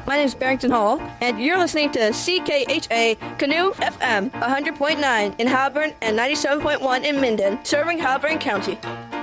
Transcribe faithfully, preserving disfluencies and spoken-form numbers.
My name is Barrington Hall, and you're listening to C K H A Canoe F M one hundred point nine in Halburn and ninety-seven point one in Minden, serving Halburn County.